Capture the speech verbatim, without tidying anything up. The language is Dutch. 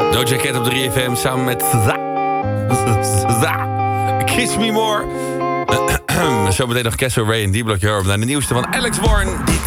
Doja Cat op drie F M samen met Za. Za. Kiss Me More. Zometeen nog Castle Ray en D-Block Europe naar de nieuwste van Alex Warren. Die